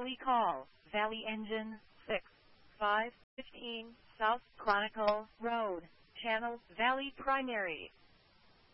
Valley Call, Valley Engine 6, 5, 15, South Chronicle Road, Channel Valley Primary.